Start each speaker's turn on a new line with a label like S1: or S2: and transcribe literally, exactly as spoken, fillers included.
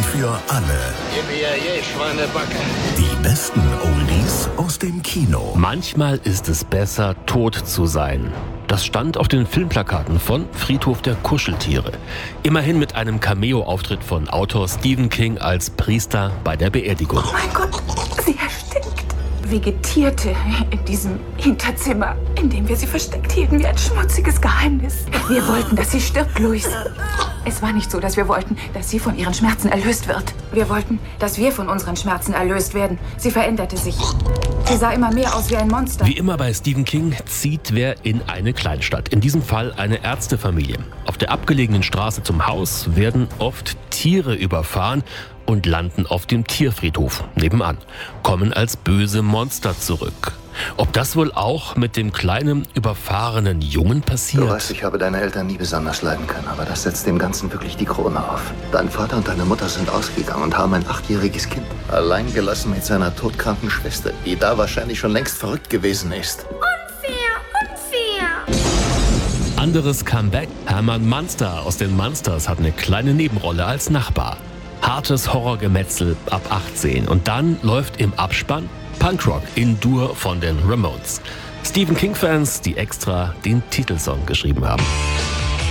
S1: für alle.
S2: Yippie, Schweinebacke.
S1: Die besten Oldies aus dem Kino.
S3: Manchmal ist es besser, tot zu sein. Das stand auf den Filmplakaten von Friedhof der Kuscheltiere. Immerhin mit einem Cameo-Auftritt von Autor Stephen King als Priester bei der Beerdigung.
S4: Oh mein Gott, sie erstickt. Vegetierte in diesem Hinterzimmer, in dem wir sie versteckt hielten, wie ein schmutziges Geheimnis. Wir wollten, dass sie stirbt, Louis. Es war nicht so, dass wir wollten, dass sie von ihren Schmerzen erlöst wird. Wir wollten, dass wir von unseren Schmerzen erlöst werden. Sie veränderte sich. Sie sah immer mehr aus wie ein Monster.
S3: Wie immer bei Stephen King zieht wer in eine Kleinstadt. In diesem Fall eine Ärztefamilie. Auf der abgelegenen Straße zum Haus werden oft Tiere überfahren und landen auf dem Tierfriedhof nebenan, kommen als böse Monster zurück. Ob das wohl auch mit dem kleinen, überfahrenen Jungen passiert?
S5: Du weißt, ich habe deine Eltern nie besonders leiden können, aber das setzt dem Ganzen wirklich die Krone auf. Dein Vater und deine Mutter sind ausgegangen und haben ein achtjähriges Kind allein gelassen mit seiner todkranken Schwester, die da wahrscheinlich schon längst verrückt gewesen ist.
S6: Unfair, unfair.
S3: Anderes Comeback. Hermann Munster aus den Munsters hat eine kleine Nebenrolle als Nachbar. Hartes Horrorgemetzel ab achtzehn. Und dann läuft im Abspann Punkrock in Dur von den Ramones. Stephen King-Fans, die extra den Titelsong geschrieben haben.